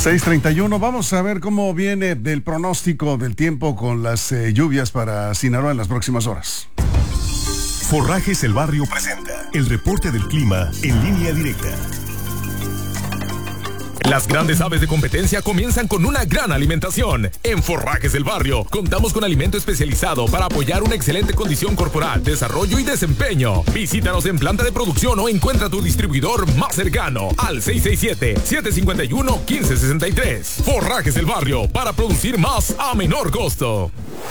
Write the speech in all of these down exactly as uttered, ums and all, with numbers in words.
seis treinta y uno, vamos a ver cómo viene del pronóstico del tiempo con las eh, lluvias para Sinaloa en las próximas horas. Forrajes El Barrio presenta el reporte del clima en línea directa. Las grandes aves de competencia comienzan con una gran alimentación. En Forrajes El Barrio contamos con alimento especializado para apoyar una excelente condición corporal, desarrollo y desempeño. Visítanos en planta de producción o encuentra tu distribuidor más cercano al seis seis siete, siete cinco uno, uno cinco seis tres. Forrajes El Barrio, para producir más a menor costo.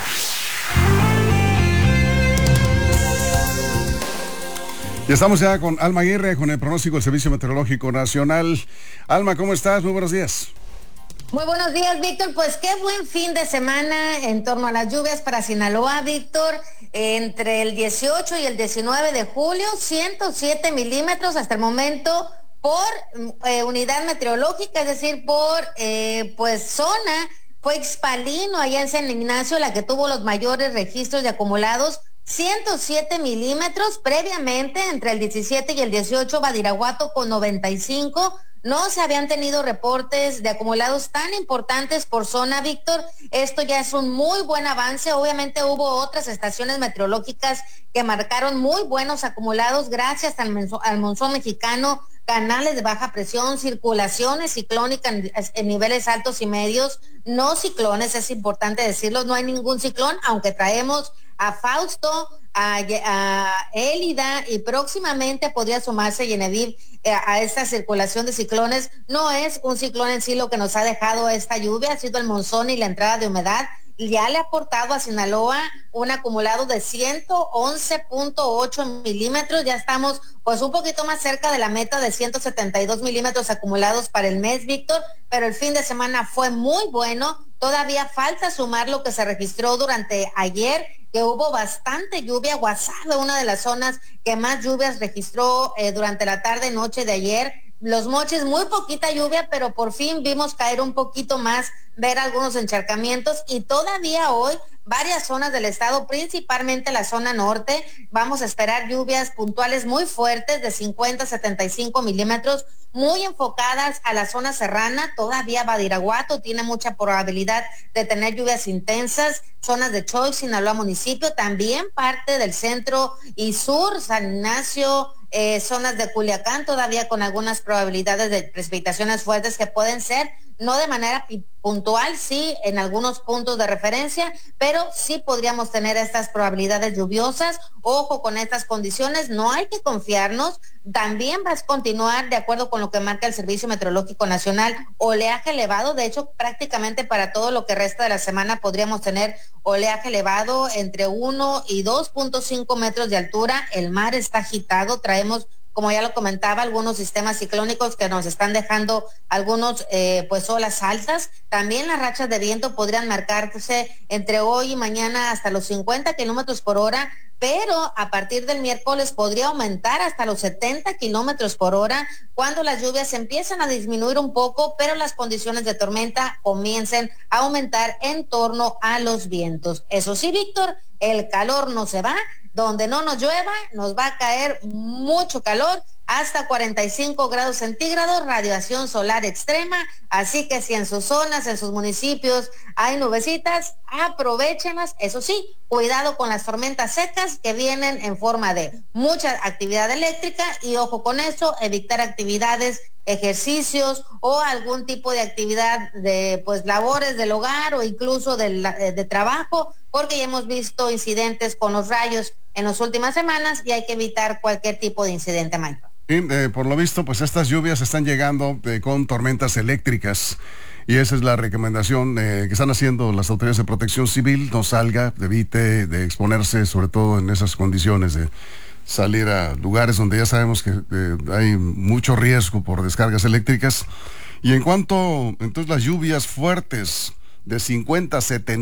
Y estamos ya con Alma Aguirre con el pronóstico del Servicio Meteorológico Nacional. Alma, ¿cómo estás? Muy buenos días. Muy buenos días, Víctor. Pues qué buen fin de semana en torno a las lluvias para Sinaloa, Víctor. Entre el dieciocho y el diecinueve de julio, ciento siete milímetros hasta el momento por eh, unidad meteorológica, es decir, por eh, pues zona. Fue Ixpalino, allá en San Ignacio, la que tuvo los mayores registros de acumulados. ciento siete milímetros. Previamente, entre el diecisiete y el dieciocho, Badiraguato con noventa y cinco. No se habían tenido reportes de acumulados tan importantes por zona, Víctor. Esto ya es un muy buen avance. Obviamente hubo otras estaciones meteorológicas que marcaron muy buenos acumulados gracias al, al monzón mexicano, canales de baja presión, circulaciones ciclónicas en, en niveles altos y medios, no ciclones, es importante decirlo, no hay ningún ciclón, aunque traemos a Fausto, a, a Élida, y próximamente podría sumarse Genevieve eh, a esta circulación de ciclones. No es un ciclón en sí lo que nos ha dejado esta lluvia, ha sido el monzón y la entrada de humedad. Ya le ha aportado a Sinaloa un acumulado de ciento once punto ocho milímetros. Ya estamos pues un poquito más cerca de la meta de ciento setenta y dos milímetros acumulados para el mes, Víctor, pero el fin de semana fue muy bueno. Todavía falta sumar lo que se registró durante ayer, que hubo bastante lluvia. Guasave, una de las zonas que más lluvias registró eh, durante la tarde, noche de ayer. Los Mochis, muy poquita lluvia, pero por fin vimos caer un poquito más, ver algunos encharcamientos, y todavía hoy varias zonas del estado, principalmente la zona norte, vamos a esperar lluvias puntuales muy fuertes de cincuenta a setenta y cinco milímetros, muy enfocadas a la zona serrana. Todavía Badiraguato tiene mucha probabilidad de tener lluvias intensas, zonas de Choix, Sinaloa municipio, también parte del centro y sur, San Ignacio, eh, zonas de Culiacán, todavía con algunas probabilidades de precipitaciones fuertes que pueden ser, no de manera puntual, sí, en algunos puntos de referencia, pero sí podríamos tener estas probabilidades lluviosas. Ojo con estas condiciones, no hay que confiarnos. También va a continuar, de acuerdo con lo que marca el Servicio Meteorológico Nacional, oleaje elevado. De hecho, prácticamente para todo lo que resta de la semana podríamos tener oleaje elevado entre uno y dos punto cinco metros de altura. El mar está agitado, traemos, como ya lo comentaba, algunos sistemas ciclónicos que nos están dejando algunos eh, pues olas altas. También las rachas de viento podrían marcarse entre hoy y mañana hasta los cincuenta kilómetros por hora, pero a partir del miércoles podría aumentar hasta los setenta kilómetros por hora cuando las lluvias empiezan a disminuir un poco, pero las condiciones de tormenta comiencen a aumentar en torno a los vientos. Eso sí, Víctor, el calor no se va. Donde no nos llueva, nos va a caer mucho calor, hasta cuarenta y cinco grados centígrados, radiación solar extrema. Así que si en sus zonas, en sus municipios hay nubecitas, aprovéchenlas. Eso sí, cuidado con las tormentas secas que vienen en forma de mucha actividad eléctrica, y ojo con eso, evitar actividades, ejercicios o algún tipo de actividad de pues labores del hogar o incluso de, de trabajo, porque ya hemos visto incidentes con los rayos en las últimas semanas y hay que evitar cualquier tipo de incidente, Michael. Sí, eh, por lo visto, pues estas lluvias están llegando eh, con tormentas eléctricas, y esa es la recomendación eh, que están haciendo las autoridades de protección civil. No salga, evite de exponerse, sobre todo en esas condiciones de salir a lugares donde ya sabemos que eh, hay mucho riesgo por descargas eléctricas. Y en cuanto entonces las lluvias fuertes de cincuenta a setenta